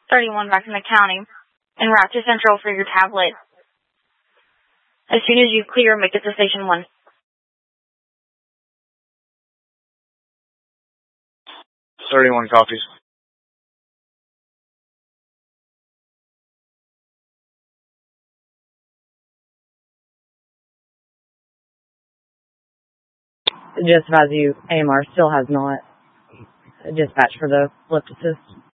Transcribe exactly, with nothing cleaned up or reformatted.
thirty-one back in the county and route to Central for your tablet. As soon as you clear, make it to Station one. thirty-one copies. Just advise you, A M R still has not dispatched for the lift assist.